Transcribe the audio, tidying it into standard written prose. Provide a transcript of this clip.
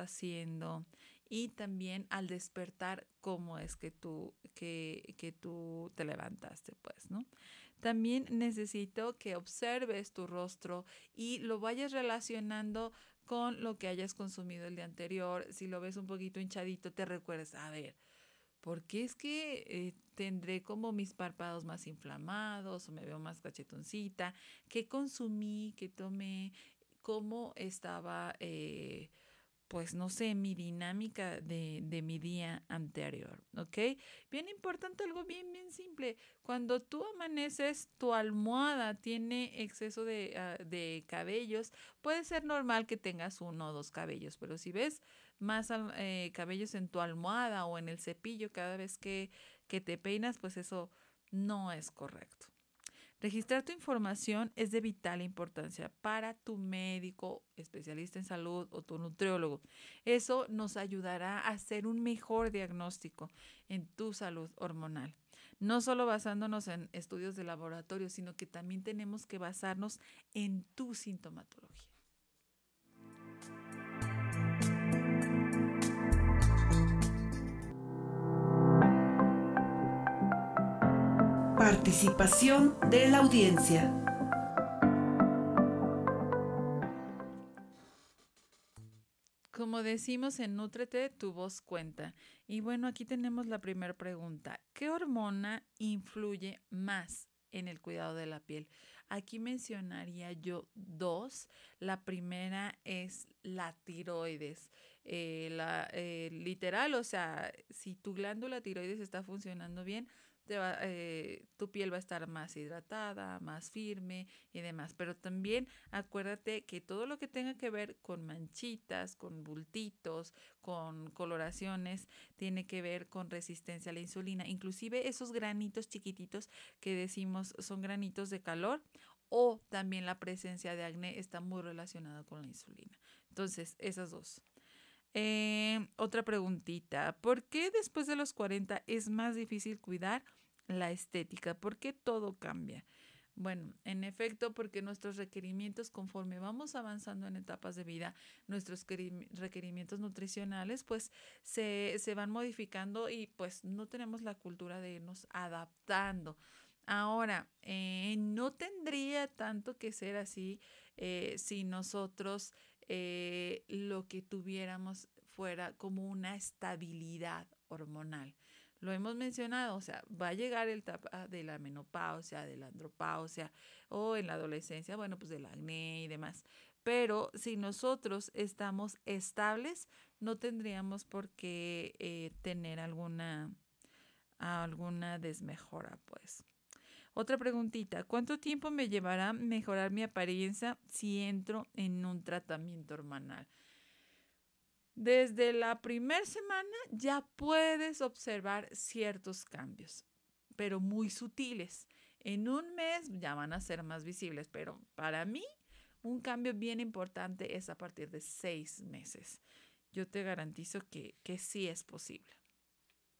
haciendo y también al despertar cómo es que tú te levantaste, pues, ¿no? También necesito que observes tu rostro y lo vayas relacionando con lo que hayas consumido el día anterior. Si lo ves un poquito hinchadito, te recuerdes, a ver, ¿por qué es que tendré como mis párpados más inflamados o me veo más cachetoncita? ¿Qué consumí? ¿Qué tomé? ¿Cómo estaba, pues no sé, mi dinámica de mi día anterior? ¿Ok? Bien importante, algo bien simple. Cuando tú amaneces, tu almohada tiene exceso de cabellos. Puede ser normal que tengas uno o dos cabellos, pero si ves más cabellos en tu almohada o en el cepillo cada vez que te peinas, pues eso no es correcto. Registrar tu información es de vital importancia para tu médico, especialista en salud o tu nutriólogo. Eso nos ayudará a hacer un mejor diagnóstico en tu salud hormonal. No solo basándonos en estudios de laboratorio, sino que también tenemos que basarnos en tu sintomatología. Participación de la audiencia. Como decimos en Nútrete, tu voz cuenta. Y bueno, aquí tenemos la primera pregunta. ¿Qué hormona influye más en el cuidado de la piel? Aquí mencionaría yo dos. La primera es la tiroides. Literal, o sea, si tu glándula tiroides está funcionando bien, tu piel va a estar más hidratada, más firme y demás. Pero también acuérdate que todo lo que tenga que ver con manchitas, con bultitos, con coloraciones, tiene que ver con resistencia a la insulina. Inclusive esos granitos chiquititos que decimos son granitos de calor, o también la presencia de acné está muy relacionada con la insulina. Entonces, esas dos. Otra preguntita. ¿Por qué después de los 40 es más difícil cuidar la estética? ¿Por qué todo cambia? Bueno, en efecto, porque nuestros requerimientos, conforme vamos avanzando en etapas de vida, nuestros requerimientos nutricionales, pues se van modificando y pues no tenemos la cultura de irnos adaptando. Ahora, no tendría tanto que ser así si nosotros lo que tuviéramos fuera como una estabilidad hormonal. Lo hemos mencionado, o sea, va a llegar el etapa de la menopausia, de la andropausia o en la adolescencia, bueno, pues del acné y demás. Pero si nosotros estamos estables, no tendríamos por qué tener alguna desmejora, pues. Otra preguntita, ¿cuánto tiempo me llevará mejorar mi apariencia si entro en un tratamiento hormonal? Desde la primera semana ya puedes observar ciertos cambios, pero muy sutiles. En un mes ya van a ser más visibles, pero para mí un cambio bien importante es a partir de 6 meses. Yo te garantizo que sí es posible.